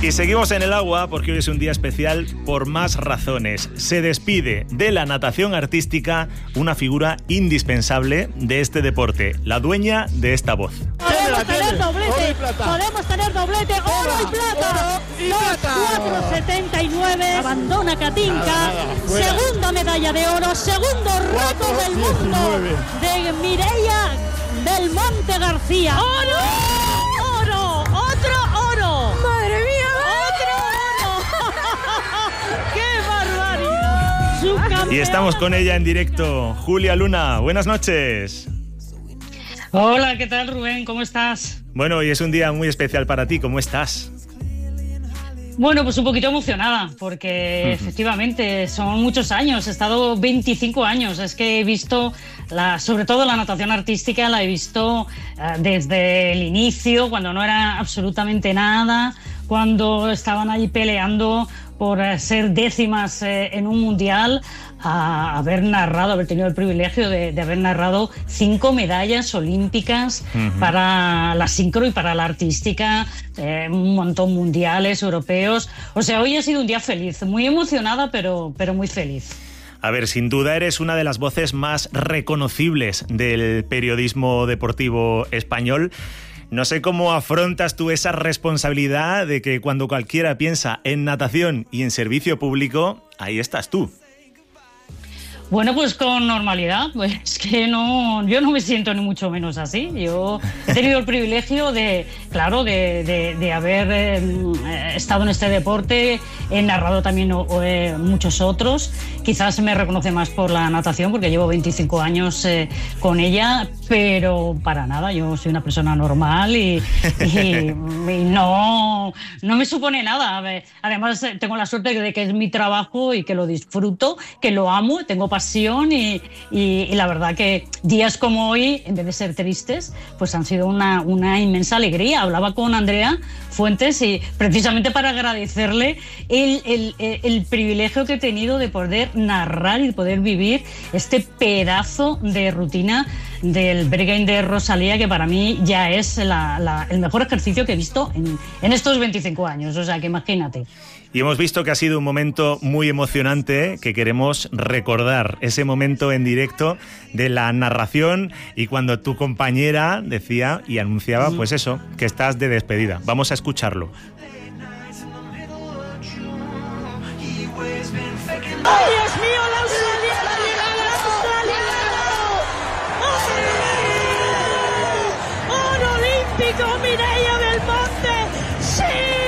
Y seguimos en el agua porque hoy es un día especial por más razones. Se despide de la natación artística una figura indispensable de este deporte, la dueña de esta voz. Podemos tener doblete, oro y plata. 4.79, abandona Katinka. Segunda medalla de oro, segundo récord del mundo de Mireia Belmonte García. ¡Oro! ¡Oro! ¡Otro oro! ¡Madre mía! ¡Otro oro! ¡Qué barbaridad! Y estamos con ella en directo. Julia Luna, buenas noches. Hola, ¿qué tal, Rubén? ¿Cómo estás? Bueno, hoy es un día muy especial para ti. ¿Cómo estás? Bueno, pues un poquito emocionada, porque efectivamente son muchos años. He estado 25 años. Es que he visto, sobre todo la natación artística, la he visto desde el inicio, cuando no era absolutamente nada, cuando estaban ahí peleando por ser décimas en un mundial, a haber tenido el privilegio de haber narrado 5 medallas olímpicas para la sincro y para la artística, un montón mundiales, europeos. O sea, hoy ha sido un día feliz, muy emocionada, pero muy feliz. A ver, sin duda eres una de las voces más reconocibles del periodismo deportivo español. No sé cómo afrontas tú esa responsabilidad de que cuando cualquiera piensa en natación y en servicio público, ahí estás tú. Bueno, pues con normalidad, pues es que yo no me siento ni mucho menos así. Yo he tenido el privilegio de haber estado en este deporte, he narrado también muchos otros. Quizás me reconoce más por la natación porque llevo 25 años con ella, pero para nada, yo soy una persona normal y no me supone nada. Además, tengo la suerte de que es mi trabajo y que lo disfruto, que lo amo, tengo pasión y la verdad que días como hoy, en vez de ser tristes, pues han sido una inmensa alegría. Hablaba con Andrea Fuentes y precisamente para agradecerle el privilegio que he tenido de poder narrar y de poder vivir este pedazo de rutina del Berghain de Rosalía, que para mí ya es el mejor ejercicio que he visto en estos 25 años, o sea que imagínate. Y hemos visto que ha sido un momento muy emocionante que queremos recordar, ese momento en directo de la narración y cuando tu compañera decía y anunciaba, pues eso, que estás de despedida. Vamos a escucharlo. ¡Ay, Dios mío, la Australia! ¡Oro olímpico, Mireia Belmonte! ¡Sí!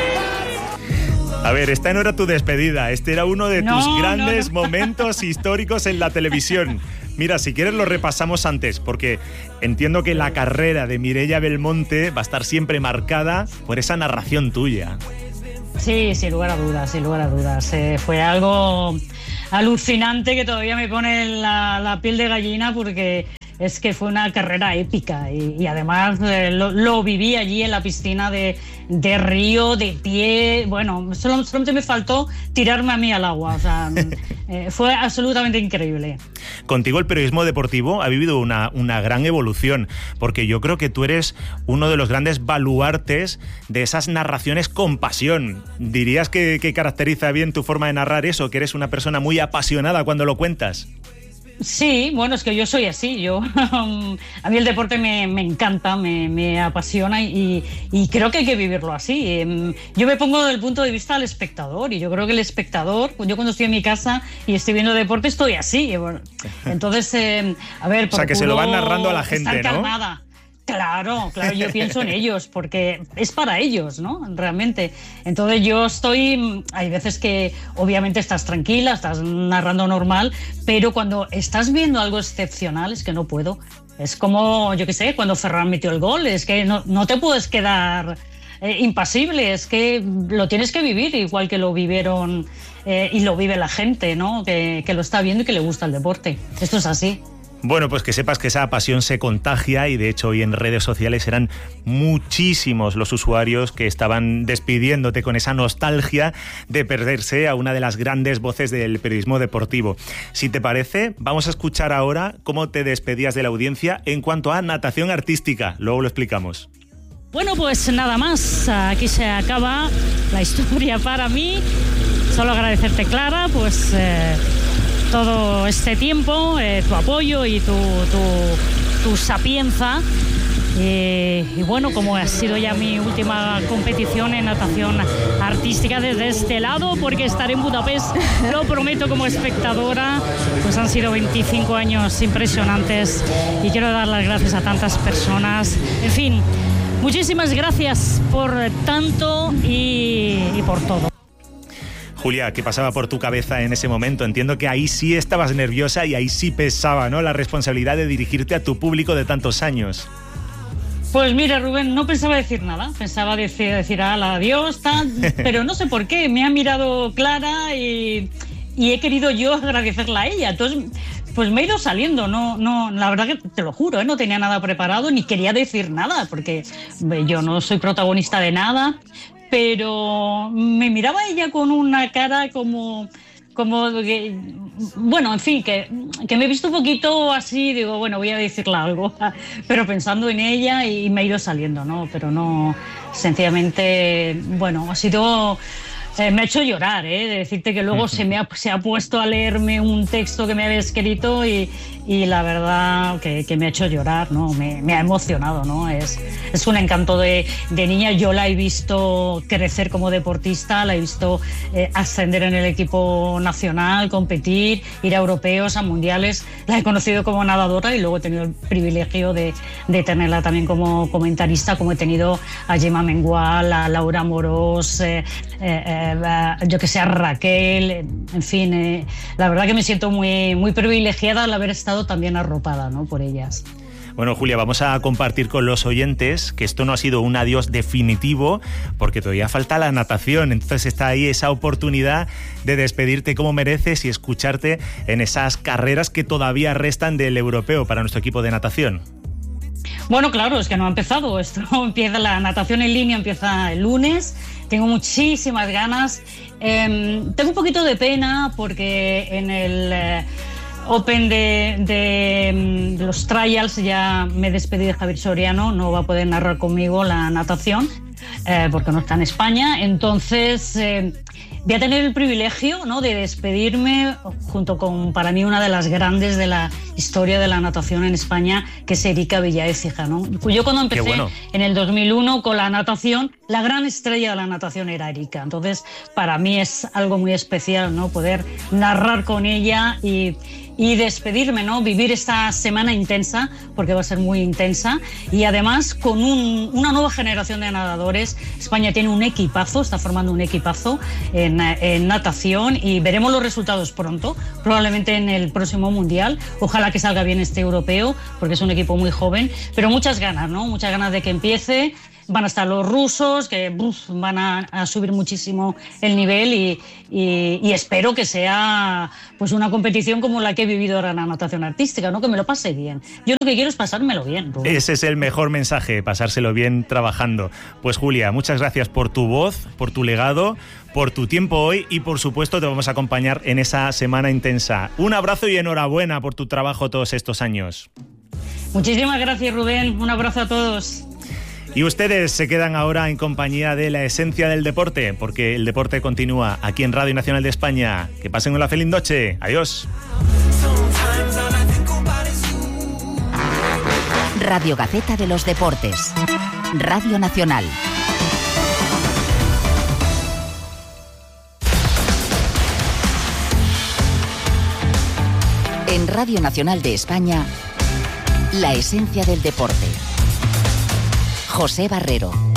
A ver, esta no era tu despedida, este era uno de tus grandes momentos históricos en la televisión. Mira, si quieres lo repasamos antes, porque entiendo que la carrera de Mireia Belmonte va a estar siempre marcada por esa narración tuya. Sí, sin lugar a dudas. Fue algo alucinante que todavía me pone la piel de gallina porque es que fue una carrera épica y además lo viví allí en la piscina de Río, de pie. Bueno, solamente me faltó tirarme a mí al agua, o sea, fue absolutamente increíble. Contigo el periodismo deportivo ha vivido una gran evolución, porque yo creo que tú eres uno de los grandes baluartes de esas narraciones con pasión. ¿Dirías que caracteriza bien tu forma de narrar eso, que eres una persona muy apasionada cuando lo cuentas? Sí, bueno, es que yo soy así. A mí el deporte me encanta, me apasiona y creo que hay que vivirlo así. Yo me pongo desde el punto de vista del espectador y yo creo que el espectador, yo cuando estoy en mi casa y estoy viendo deporte estoy así. Bueno, entonces, a ver, o sea, que se lo van narrando a la gente, estar calmada. ¿No? Claro, yo pienso en ellos porque es para ellos, ¿no? Realmente. Entonces hay veces que obviamente estás tranquila, estás narrando normal, pero cuando estás viendo algo excepcional es que no puedo. Es como, yo qué sé, cuando Ferran metió el gol, es que no te puedes quedar impasible, es que lo tienes que vivir igual que lo vivieron y lo vive la gente, ¿no? Que lo está viendo y que le gusta el deporte. Esto es así. Bueno, pues que sepas que esa pasión se contagia y de hecho hoy en redes sociales eran muchísimos los usuarios que estaban despidiéndote con esa nostalgia de perderse a una de las grandes voces del periodismo deportivo. Si te parece, vamos a escuchar ahora cómo te despedías de la audiencia en cuanto a natación artística. Luego lo explicamos. Bueno, pues nada más, aquí se acaba la historia para mí. Solo agradecerte, Clara, pues todo este tiempo, tu apoyo y tu sapienza. Y bueno, como ha sido ya mi última competición en natación artística desde este lado, porque estaré en Budapest, lo prometo, como espectadora, pues han sido 25 años impresionantes y quiero dar las gracias a tantas personas. En fin, muchísimas gracias por tanto y por todo. Julia, ¿qué pasaba por tu cabeza en ese momento? Entiendo que ahí sí estabas nerviosa y ahí sí pesaba, ¿no?, la responsabilidad de dirigirte a tu público de tantos años. Pues mira, Rubén, no pensaba decir nada, pensaba decir adiós, tal, pero no sé por qué, me ha mirado Clara y he querido yo agradecerla a ella, entonces pues me he ido saliendo, no, la verdad que te lo juro, no tenía nada preparado ni quería decir nada, porque yo no soy protagonista de nada, pero me miraba ella con una cara como que, bueno, en fin, que me he visto un poquito así, digo, bueno, voy a decirle algo, pero pensando en ella y me he ido saliendo, ¿no? Pero no, sencillamente, bueno, ha sido... me ha hecho llorar, de decirte que luego se ha puesto a leerme un texto que me había escrito y la verdad que me ha hecho llorar, ¿no? Me ha emocionado, ¿no? Es un encanto de niña. Yo la he visto crecer como deportista, la he visto ascender en el equipo nacional, competir, ir a europeos, a mundiales. La he conocido como nadadora y luego he tenido el privilegio de tenerla también como comentarista, como he tenido a Gemma Mengual, a Laura Amorós, yo que sé, a Raquel, en fin, la verdad que me siento muy, muy privilegiada al haber estado también arropada, ¿no?, por ellas. Bueno, Julia, vamos a compartir con los oyentes que esto no ha sido un adiós definitivo, porque todavía falta la natación, entonces está ahí esa oportunidad de despedirte como mereces y escucharte en esas carreras que todavía restan del europeo para nuestro equipo de natación. Bueno, claro, es que no ha empezado. Esto empieza, la natación en línea empieza el lunes. Tengo muchísimas ganas. Tengo un poquito de pena porque en el Open de los trials ya me despedí de Javier Soriano. No va a poder narrar conmigo la natación porque no está en España. Entonces voy a tener el privilegio, ¿no?, de despedirme junto con, para mí, una de las grandes de la historia de la natación en España, que es Erika Villaécija, ¿no? Yo cuando empecé en el 2001 con la natación, la gran estrella de la natación era Erika. Entonces, para mí es algo muy especial, ¿no?, poder narrar con ella y despedirme, ¿no?, vivir esta semana intensa, porque va a ser muy intensa, y además con una nueva generación de nadadores. España tiene un equipazo, está formando un equipazo en natación y veremos los resultados pronto, probablemente en el próximo Mundial. Ojalá que salga bien este europeo, porque es un equipo muy joven, pero muchas ganas, ¿no?, muchas ganas de que empiece. Van a estar los rusos, que van a subir muchísimo el nivel y espero que sea pues una competición como la que he vivido ahora en la natación artística, ¿no?, que me lo pase bien. Yo lo que quiero es pasármelo bien, Rubén. Ese es el mejor mensaje, pasárselo bien trabajando. Pues Julia, muchas gracias por tu voz, por tu legado, por tu tiempo hoy y por supuesto te vamos a acompañar en esa semana intensa. Un abrazo y enhorabuena por tu trabajo todos estos años. Muchísimas gracias, Rubén. Un abrazo a todos. Y ustedes se quedan ahora en compañía de la esencia del deporte, porque el deporte continúa aquí en Radio Nacional de España. Que pasen una feliz noche. Adiós. Radio Gaceta de los Deportes. Radio Nacional. En Radio Nacional de España, la esencia del deporte. José Barrero.